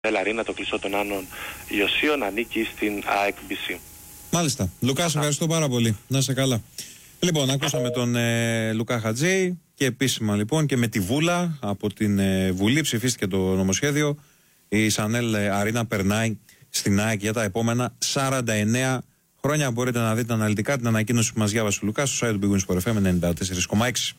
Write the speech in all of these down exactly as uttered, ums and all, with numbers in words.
Ελαρίνα, το κλειστό των Άνων Ιωσίων, ανήκει στην ΑΕΚ μπι σι. Μάλιστα. Λουκά, σε ευχαριστώ πάρα πολύ. Να είσαι καλά. Λοιπόν, ακούσαμε τον ε, Λουκά Χατζή και επίσημα λοιπόν και με τη Βούλα από την ε, Βουλή ψηφίστηκε το νομοσχέδιο. Η Σανέλ Αρίνα περνάει στην ΑΕΚ για τα επόμενα σαράντα εννέα χρόνια. Μπορείτε να δείτε αναλυτικά την ανακοίνωση που μας διάβασε ο Λουκάς στο site του Big Win Sport εφ εμ ενενήντα τέσσερα κόμμα έξι.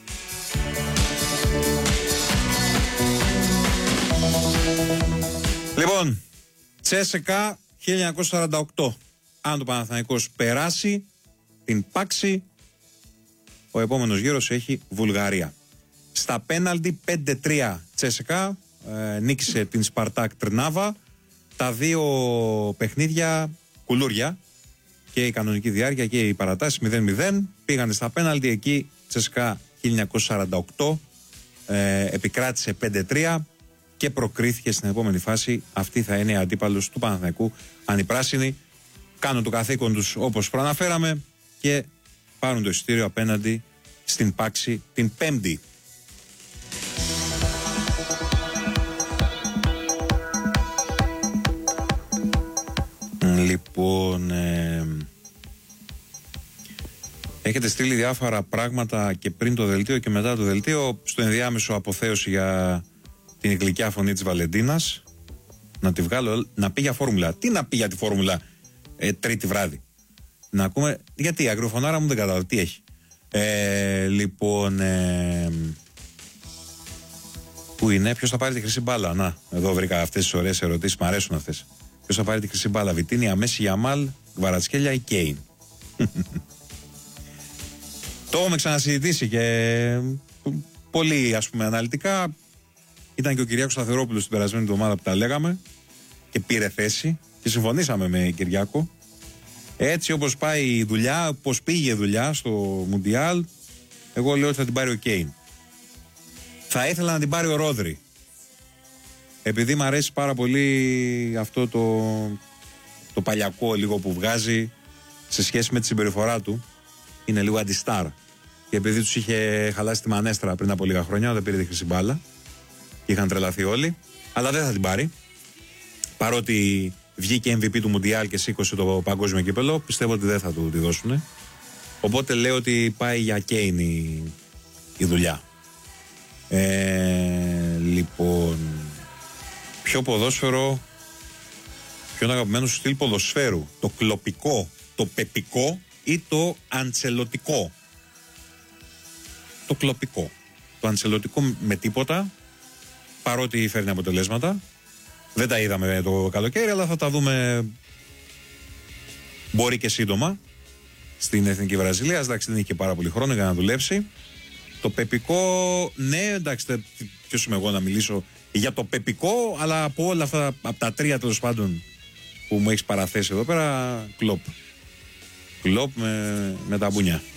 Λοιπόν, Τσέσεκα χίλια εννιακόσια σαράντα οκτώ. Αν το Παναθηναϊκός περάσει την πάξη, ο επόμενος γύρος έχει Βουλγαρία. Στα πέναλτι πέντε τρία Τσέσεκα ε, νίκησε την Σπαρτάκ Τρνάβα. Τα δύο παιχνίδια κουλούρια, και η κανονική διάρκεια και οι παρατάσεις μηδέν μηδέν, πήγανε στα πέναλτι. Εκεί Τσέσεκα χίλια εννιακόσια σαράντα οκτώ ε, επικράτησε πέντε τρία και προκρίθηκε στην επόμενη φάση. Αυτή θα είναι αντίπαλος του Παναθηναϊκού. Αν οι πράσινοι κάνουν το καθήκον τους όπως προαναφέραμε και πάρουν το εισιτήριο απέναντι στην πάξη την Πέμπτη. Λοιπόν, ε, έχετε στείλει διάφορα πράγματα και πριν το δελτίο και μετά το δελτίο. Στο ενδιάμεσο αποθέωση για την γλυκιά φωνή της Βαλεντίνας. Να τη βγάλω, να πει για φόρμουλα. Τι να πει για τη φόρμουλα ε, τρίτη βράδυ. Να ακούμε, γιατί η αγριοφωνάρα μου δεν κατάλαβε τι έχει. Ε, λοιπόν, ε, πού είναι, ποιος θα πάρει τη χρυσή μπάλα? Να, εδώ βρήκα αυτές τις ωραίες ερωτήσεις, μου αρέσουν αυτές. Ποιος θα πάρει τη χρυσή μπάλα, Βιτίνια, Μέση, Γιαμάλ, Γκβαρατσχέλια ή Κέιν? Το έχουμε ξανασυζητήσει και πολύ, ας πούμε, αναλυτικά. Ήταν και ο Κυριάκος Σταθερόπουλος την περασμένη εβδομάδα που τα λέγαμε και πήρε θέση και συμφωνήσαμε με Κυριάκο. Έτσι όπως πάει η δουλειά, όπως πήγε η δουλειά στο Μουντιάλ, εγώ λέω ότι θα την πάρει ο Κέιν. Θα ήθελα να την πάρει ο Ρόδρι, επειδή μου αρέσει πάρα πολύ αυτό το, το παλιακό λίγο που βγάζει σε σχέση με τη συμπεριφορά του. Είναι λίγο αντιστάρ. Και επειδή τους είχε χαλάσει τη μανέστρα πριν από λίγα χρόνια, όταν πήρε τη χρυσή μπάλα, είχαν τρελαθεί όλοι. Αλλά δεν θα την πάρει. Παρότι βγήκε εμ βι πι του Μουντιάλ και σήκωσε το παγκόσμιο κύπελο, πιστεύω ότι δεν θα του τη δώσουν. Οπότε λέω ότι πάει για Κέιν η, η δουλειά. Ε, λοιπόν, ποιο ποδόσφαιρο, ποιο είναι αγαπημένο σου στυλ ποδοσφαίρου? Το κλοπικό, το πεπικό ή το αντσελωτικό? Το κλοπικό. Το αντσελωτικό με τίποτα, παρότι φέρνει αποτελέσματα. Δεν τα είδαμε το καλοκαίρι, αλλά θα τα δούμε, μπορεί και σύντομα, στην Εθνική Βραζιλία. Εντάξει, δεν είχε και πάρα πολύ χρόνο για να δουλέψει. Το πεπικό, ναι, εντάξει, ποιος είμαι εγώ να μιλήσω για το πεπικό, αλλά από όλα αυτά, από τα τρία τέλος πάντων που μου έχεις παραθέσει εδώ πέρα, κλοπ. Κλοπ με, με τα μπουνιά.